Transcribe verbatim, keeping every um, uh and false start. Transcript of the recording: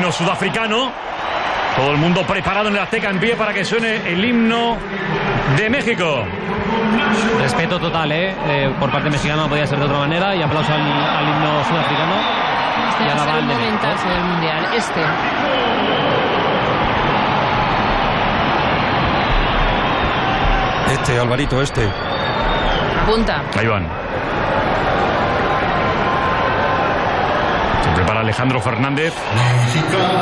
himno sudafricano. Todo el mundo preparado en el Azteca en pie para que suene el himno de México. Respeto total, ¿eh? eh por parte mexicana no podía ser de otra manera. Y aplauso al, al himno sudafricano. Este va a ser el momentazo del Mundial. Este. Este, Alvarito, este. Apunta. Ahí van. Se prepara Alejandro Fernández.